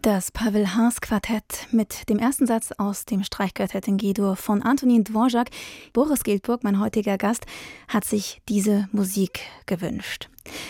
Das Pavel Haas Quartett mit dem ersten Satz aus dem Streichquartett in G-Dur von Antonin Dvorak. Boris Giltburg, mein heutiger Gast, hat sich diese Musik gewünscht.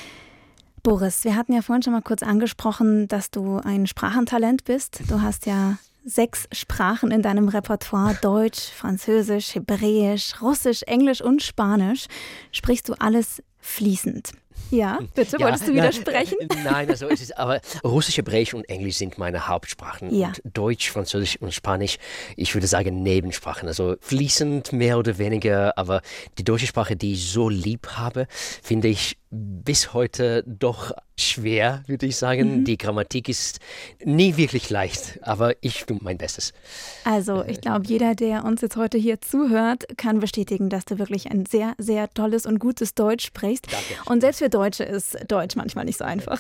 Boris, wir hatten ja vorhin schon mal kurz angesprochen, dass du ein Sprachentalent bist. Du hast ja 6 Sprachen in deinem Repertoire: Deutsch, Französisch, Hebräisch, Russisch, Englisch und Spanisch. Sprichst du alles fließend? Ja, bitte, wolltest du widersprechen? Nein, also es ist, aber Russisch, Hebräisch und Englisch sind meine Hauptsprachen. Ja. Und Deutsch, Französisch und Spanisch, ich würde sagen Nebensprachen. Also fließend mehr oder weniger, aber die deutsche Sprache, die ich so lieb habe, finde ich bis heute doch schwer, würde ich sagen. Die Grammatik ist nie wirklich leicht, aber ich tue mein Bestes. Also ich glaube, jeder, der uns jetzt heute hier zuhört, kann bestätigen, dass du wirklich ein sehr, sehr tolles und gutes Deutsch sprichst. Danke. Und selbst für Deutsche ist Deutsch manchmal nicht so einfach.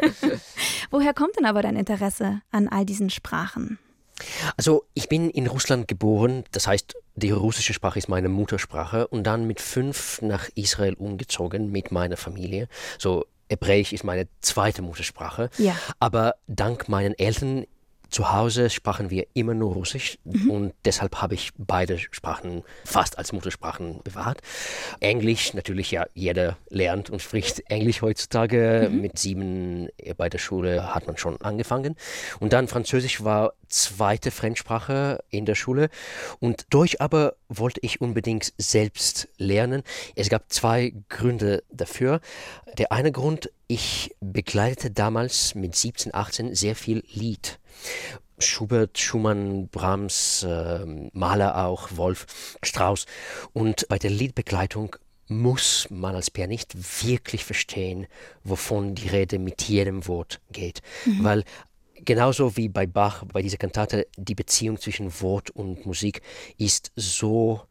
Woher kommt denn aber dein Interesse an all diesen Sprachen? Also ich bin in Russland geboren, das heißt, die russische Sprache ist meine Muttersprache und dann mit 5 nach Israel umgezogen mit meiner Familie. So Hebräisch ist meine zweite Muttersprache, Ja. aber dank meinen Eltern zu Hause sprachen wir immer nur Russisch und deshalb habe ich beide Sprachen fast als Muttersprachen bewahrt. Englisch, natürlich, ja, jeder lernt und spricht Englisch heutzutage. Mit 7 bei der Schule hat man schon angefangen. Und dann Französisch war zweite Fremdsprache in der Schule und Deutsch aber wollte ich unbedingt selbst lernen. Es gab 2 Gründe dafür. Der eine Grund, ich begleitete damals mit 17, 18 sehr viel Lied. Schubert, Schumann, Brahms, Mahler auch, Wolf, Strauss. Und bei der Liedbegleitung muss man als Pianist wirklich verstehen, wovon die Rede mit jedem Wort geht. Weil genauso wie bei Bach, bei dieser Kantate, die Beziehung zwischen Wort und Musik ist so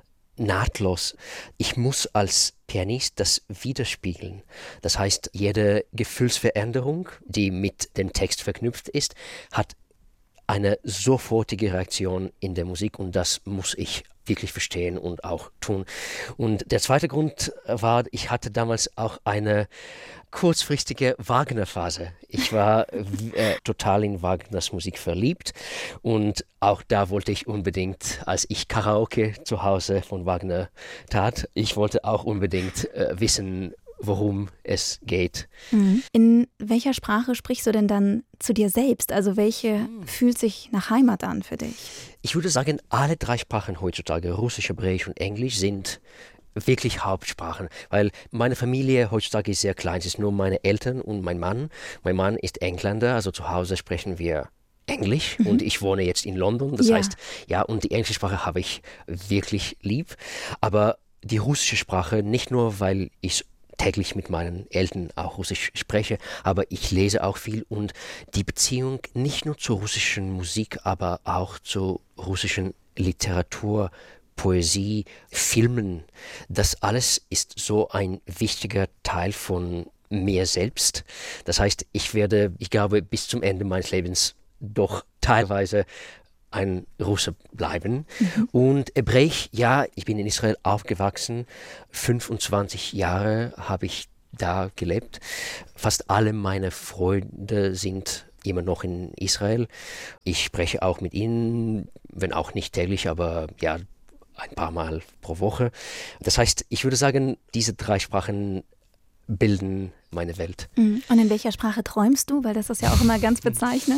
nahtlos. Ich muss als Pianist das widerspiegeln. Das heißt, jede Gefühlsveränderung, die mit dem Text verknüpft ist, hat eine sofortige Reaktion in der Musik und das muss ich wirklich verstehen und auch tun. Und der zweite Grund war, ich hatte damals auch eine kurzfristige Wagner-Phase. Ich war total in Wagners Musik verliebt und auch da wollte ich unbedingt, als ich Karaoke zu Hause von Wagner tat, ich wollte auch unbedingt wissen, worum es geht. In welcher Sprache sprichst du denn dann zu dir selbst? Also welche fühlt sich nach Heimat an für dich? Ich würde sagen, alle 3 Sprachen heutzutage, Russisch, Hebräisch und Englisch, sind wirklich Hauptsprachen, weil meine Familie heutzutage ist sehr klein. Es ist nur meine Eltern und mein Mann. Mein Mann ist Engländer, also zu Hause sprechen wir Englisch und ich wohne jetzt in London. Das heißt, ja, und die englische Sprache habe ich wirklich lieb. Aber die russische Sprache, nicht nur, weil ich täglich mit meinen Eltern auch Russisch spreche, aber ich lese auch viel und die Beziehung nicht nur zur russischen Musik, aber auch zur russischen Literatur, Poesie, Filmen, das alles ist so ein wichtiger Teil von mir selbst. Das heißt, ich werde, ich glaube, bis zum Ende meines Lebens doch teilweise ein Russe bleiben. Und Hebräisch, ja, ich bin in Israel aufgewachsen. 25 Jahre habe ich da gelebt. Fast alle meine Freunde sind immer noch in Israel. Ich spreche auch mit ihnen, wenn auch nicht täglich, aber ja, ein paar Mal pro Woche. Das heißt, ich würde sagen, diese 3 Sprachen bilden meine Welt. Und in welcher Sprache träumst du? Weil das ist ja auch immer ganz bezeichnend.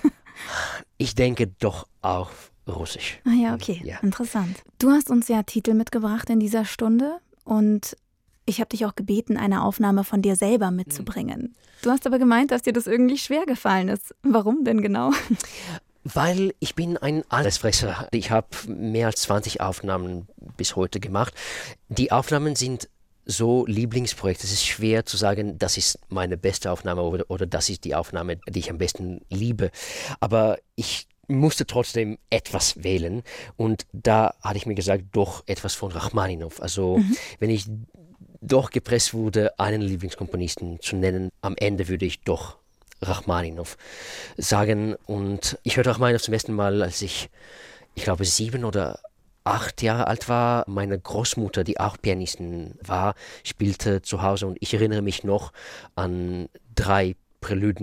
Ich denke doch auch Russisch. Ah ja, okay, Ja. Interessant. Du hast uns ja Titel mitgebracht in dieser Stunde und ich habe dich auch gebeten, eine Aufnahme von dir selber mitzubringen. Du hast aber gemeint, dass dir das irgendwie schwer gefallen ist. Warum denn genau? Weil ich bin ein Allesfresser. Ich habe mehr als 20 Aufnahmen bis heute gemacht. Die Aufnahmen sind so Lieblingsprojekte. Es ist schwer zu sagen, das ist meine beste Aufnahme oder das ist die Aufnahme, die ich am besten liebe. Aber ich musste trotzdem etwas wählen und da hatte ich mir gesagt, doch etwas von Rachmaninow. Also wenn ich doch gepresst wurde, einen Lieblingskomponisten zu nennen, am Ende würde ich doch Rachmaninow sagen. Und ich hörte Rachmaninow zum ersten Mal, als ich glaube 7 oder 8 Jahre alt war. Meine Großmutter, die auch Pianistin war, spielte zu Hause und ich erinnere mich noch an 3 Präludenstücke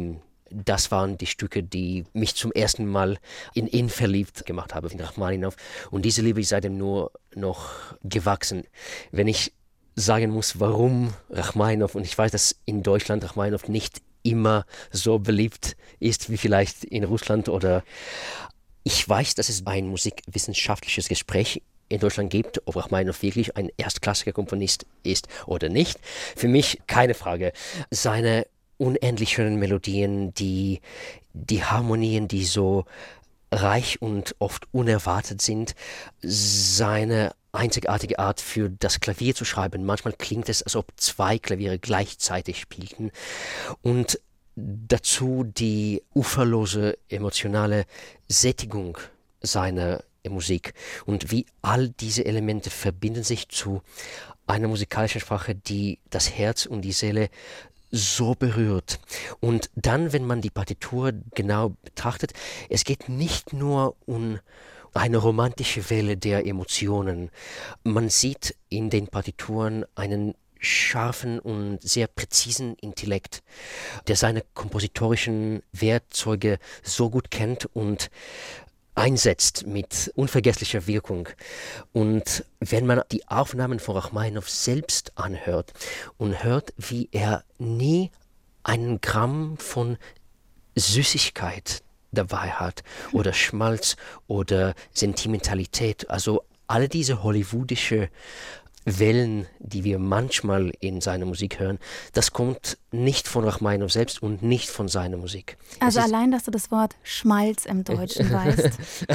das waren die Stücke, die mich zum ersten Mal in ihn verliebt gemacht haben, in Rachmaninow. Und diese Liebe ist seitdem nur noch gewachsen. Wenn ich sagen muss, warum Rachmaninow, und ich weiß, dass in Deutschland Rachmaninow nicht immer so beliebt ist wie vielleicht in Russland, oder ich weiß, dass es ein musikwissenschaftliches Gespräch in Deutschland gibt, ob Rachmaninow wirklich ein erstklassiger Komponist ist oder nicht. Für mich keine Frage. Seine unendlich schönen Melodien, die Harmonien, die so reich und oft unerwartet sind, seine einzigartige Art für das Klavier zu schreiben. Manchmal klingt es, als ob zwei Klaviere gleichzeitig spielten. Und dazu die uferlose emotionale Sättigung seiner Musik und wie all diese Elemente verbinden sich zu einer musikalischen Sprache, die das Herz und die Seele so berührt. Und dann, wenn man die Partitur genau betrachtet, es geht nicht nur um eine romantische Welle der Emotionen. Man sieht in den Partituren einen scharfen und sehr präzisen Intellekt, der seine kompositorischen Werkzeuge so gut kennt und einsetzt mit unvergesslicher Wirkung. Und wenn man die Aufnahmen von Rachmaninow selbst anhört und hört, wie er nie einen Gramm von Süßigkeit dabei hat oder Schmalz oder Sentimentalität, also alle diese hollywoodische Wellen, die wir manchmal in seiner Musik hören, das kommt nicht von Rachmaninow selbst und nicht von seiner Musik. Also allein, dass du das Wort Schmalz im Deutschen weißt,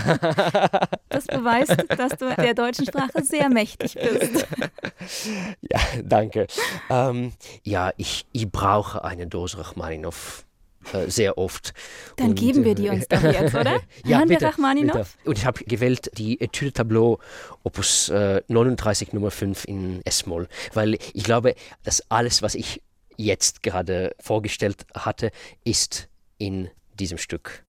das beweist, dass du der deutschen Sprache sehr mächtig bist. Ja, danke. Ich brauche eine Dose Rachmaninow. Sehr oft. Dann geben wir die uns doch jetzt, oder? Ja, hören bitte, wir Rachmaninow? Bitte. Und ich habe gewählt die Etude Tableau Opus 39 Nummer 5 in S-Moll, weil ich glaube, dass alles, was ich jetzt gerade vorgestellt hatte, ist in diesem Stück